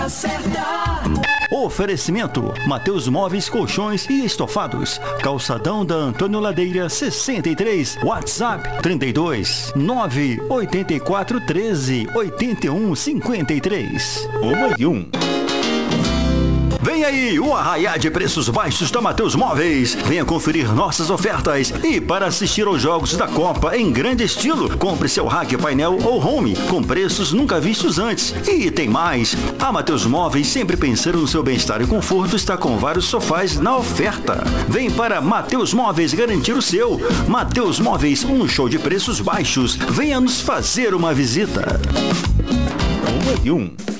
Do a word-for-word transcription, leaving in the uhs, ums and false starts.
Oferecimento: Mateus Móveis, Colchões e Estofados. Calçadão da Antônio Ladeira, sessenta e três. WhatsApp trinta e dois, nove oito quatro, treze, oitenta e um, cinquenta e três. Uma e um. Vem aí o arraiá de preços baixos da Mateus Móveis. Venha conferir nossas ofertas e para assistir aos jogos da Copa em grande estilo, compre seu rack, painel ou home com preços nunca vistos antes. E tem mais, a Mateus Móveis, sempre pensando no seu bem-estar e conforto, está com vários sofás na oferta. Vem para Mateus Móveis garantir o seu. Mateus Móveis, um show de preços baixos. Venha nos fazer uma visita. Uma e um.